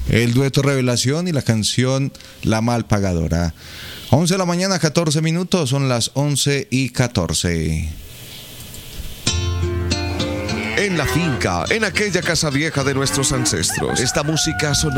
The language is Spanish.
el dueto Revelación y la canción La Mal Pagadora. 11 de la mañana, 14 minutos, son las 11:14. En la finca, en aquella casa vieja de nuestros ancestros, esta música sonaba.